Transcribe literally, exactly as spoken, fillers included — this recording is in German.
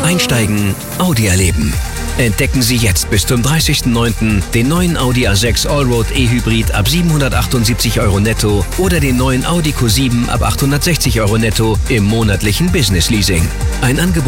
Einsteigen, Audi erleben. Entdecken Sie jetzt bis zum dreißigsten neunten den neuen Audi A sechs Allroad E-Hybrid ab siebenhundertachtundsiebzig Euro netto oder den neuen Audi Q sieben ab achthundertsechzig Euro netto im monatlichen Business Leasing. Ein Angebot